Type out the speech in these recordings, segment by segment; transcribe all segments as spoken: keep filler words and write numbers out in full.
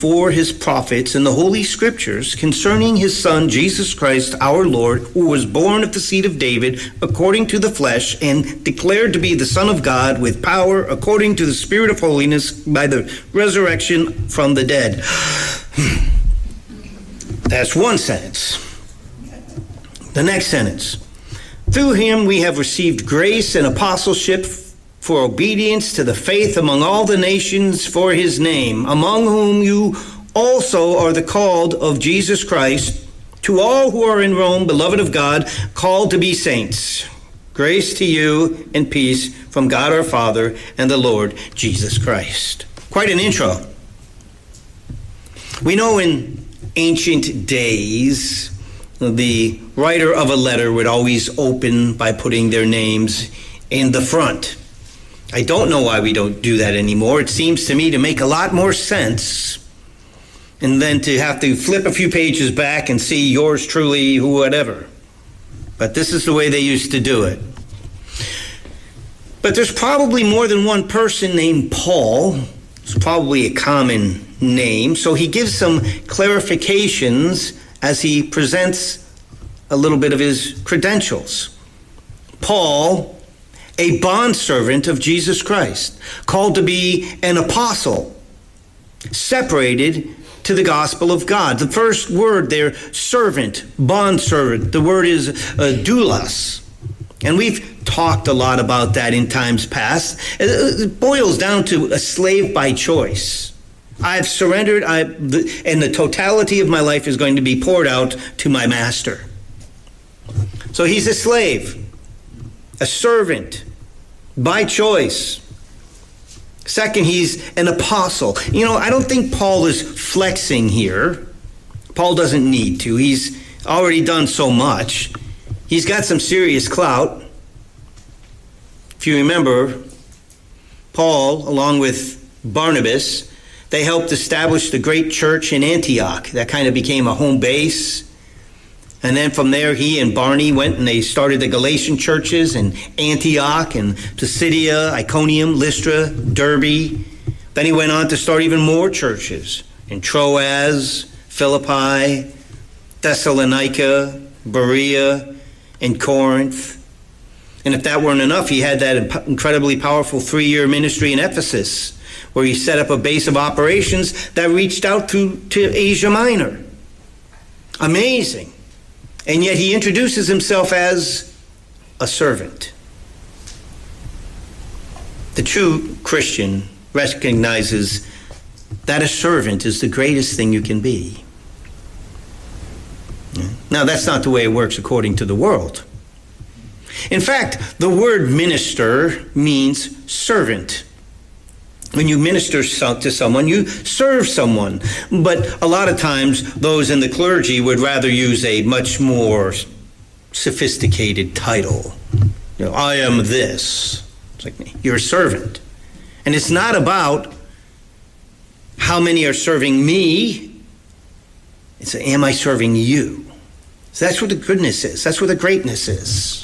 for his prophets in the Holy Scriptures concerning his Son, Jesus Christ, our Lord, who was born of the seed of David according to the flesh, and declared to be the Son of God with power according to the Spirit of holiness by the resurrection from the dead. That's one sentence. The next sentence. Through him we have received grace and apostleship for obedience to the faith among all the nations for his name, among whom you also are the called of Jesus Christ, to all who are in Rome, beloved of God, called to be saints. Grace to you and peace from God our Father and the Lord Jesus Christ. Quite an intro. We know in ancient days, the writer of a letter would always open by putting their names in the front. I don't know why we don't do that anymore. It seems to me to make a lot more sense, and then to have to flip a few pages back and see yours truly, whatever. But this is the way they used to do it. But there's probably more than one person named Paul. It's probably a common name. So he gives some clarifications as he presents a little bit of his credentials. Paul, a bondservant of Jesus Christ, called to be an apostle, separated to the gospel of God. The first word there, servant, bondservant, the word is uh, doulos. And we've talked a lot about that in times past. It boils down to a slave by choice. I've surrendered, I, the, and the totality of my life is going to be poured out to my master. So he's a slave, a servant, by choice. Second, he's an apostle. You know, I don't think Paul is flexing here. Paul doesn't need to. He's already done so much. He's got some serious clout. If you remember, Paul, along with Barnabas, they helped establish the great church in Antioch. That kind of became a home base. And then from there, he and Barney went and they started the Galatian churches in Antioch and Pisidia, Iconium, Lystra, Derbe. Then he went on to start even more churches in Troas, Philippi, Thessalonica, Berea, and Corinth. And if that weren't enough, he had that incredibly powerful three-year ministry in Ephesus, where he set up a base of operations that reached out to, to Asia Minor. Amazing. And yet he introduces himself as a servant. The true Christian recognizes that a servant is the greatest thing you can be. Now, that's not the way it works according to the world. In fact, the word minister means servant. When you minister to someone, you serve someone. But a lot of times, those in the clergy would rather use a much more sophisticated title. You know, I am this. It's like, you're a servant. And it's not about how many are serving me. It's, am I serving you? So that's what the goodness is. That's what the greatness is.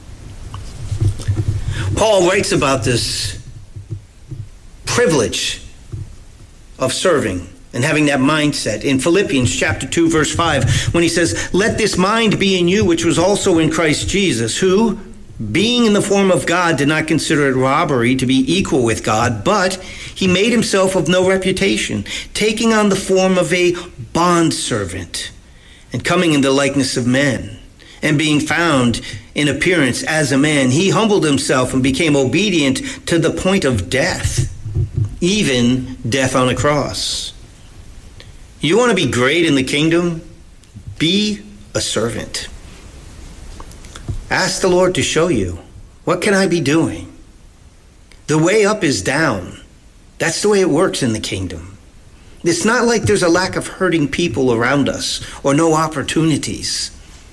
Paul writes about this privilege of serving and having that mindset in Philippians chapter two, verse five, when he says, let this mind be in you, which was also in Christ Jesus, who, being in the form of God, did not consider it robbery to be equal with God, but he made himself of no reputation, taking on the form of a bondservant and coming in the likeness of men. And being found in appearance as a man, he humbled himself and became obedient to the point of death, even death on a cross. You want to be great in the kingdom? Be a servant. Ask the Lord to show you, what can I be doing? The way up is down. That's the way it works in the kingdom. It's not like there's a lack of hurting people around us or no opportunities.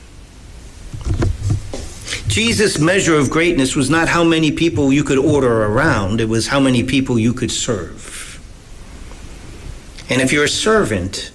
Jesus' measure of greatness was not how many people you could order around. It was how many people you could serve. And if you're a servant,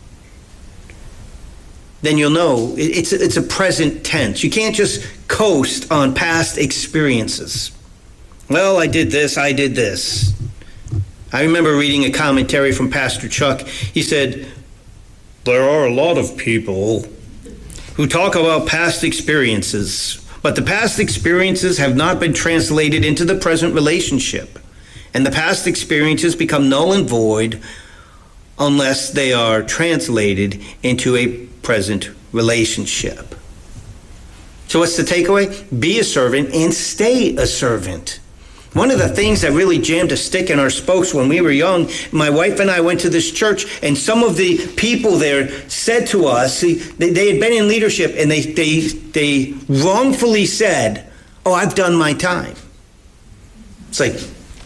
then you'll know it's, it's a present tense. You can't just coast on past experiences. Well, I did this, I did this. I remember reading a commentary from Pastor Chuck. He said, there are a lot of people who talk about past experiences, but the past experiences have not been translated into the present relationship. And the past experiences become null and void unless they are translated into a present relationship. So what's the takeaway? Be a servant and stay a servant. One of the things that really jammed a stick in our spokes when we were young, my wife and I went to this church, and some of the people there said to us, they, they had been in leadership, and they, they, they wrongfully said, oh, I've done my time. It's like,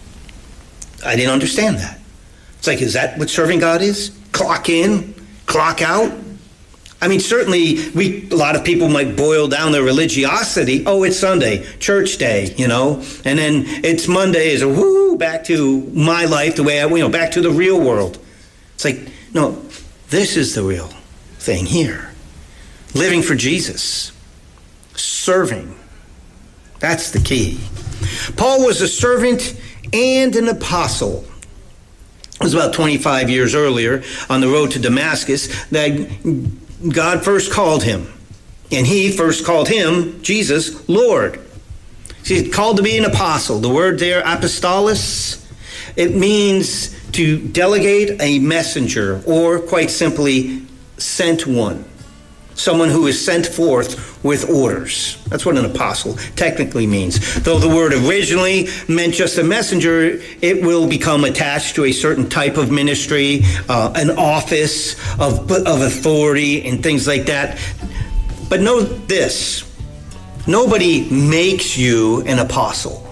I didn't understand that. It's like, is that what serving God is? Clock in, clock out? I mean, certainly, we a lot of people might boil down their religiosity. Oh, it's Sunday, church day, you know, and then it's Monday, is a whoo, back to my life, the way I, you know, back to the real world. It's like, no, this is the real thing here. Living for Jesus, serving. That's the key. Paul was a servant and an apostle. It was about twenty-five years earlier on the road to Damascus that God first called him, and he first called him, Jesus, Lord. He's called to be an apostle. The word there, apostolos, it means to delegate a messenger, or quite simply, sent one. Someone who is sent forth with orders. That's what an apostle technically means. Though the word originally meant just a messenger, it will become attached to a certain type of ministry, uh, an office of, of authority and things like that. But know this, nobody makes you an apostle.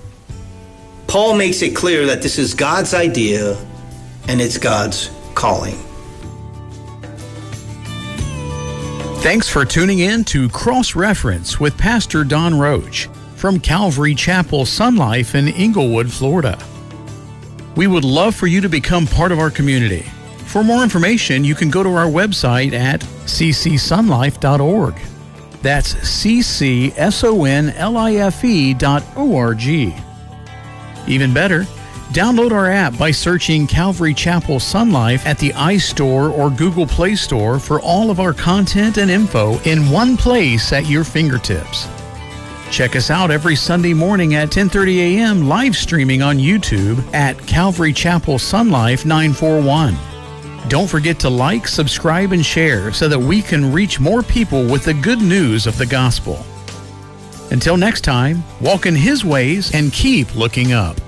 Paul makes it clear that this is God's idea and it's God's calling. Thanks for tuning in to Cross Reference with Pastor Don Roach from Calvary Chapel Sun Life in Inglewood, Florida. We would love for you to become part of our community. For more information, you can go to our website at c c sun life dot org. That's c c s o n l i f e dot o r g. Even better, download our app by searching Calvary Chapel Sun Life at the iStore or Google Play Store for all of our content and info in one place at your fingertips. Check us out every Sunday morning at ten thirty a m live streaming on YouTube at Calvary Chapel Sun Life nine four one. Don't forget to like, subscribe, and share so that we can reach more people with the good news of the gospel. Until next time, walk in His ways and keep looking up.